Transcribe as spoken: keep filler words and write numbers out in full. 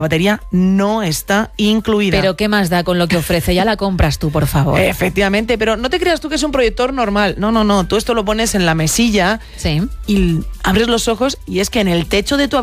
batería no está incluida. Pero ¿qué más da con lo que ofrece? Ya la compras tú, por favor. Efectivamente, pero no te creas tú que es un proyector normal. No, no, no. Tú esto lo pones en la mesilla Sí. y abres los ojos y es que en el techo de tu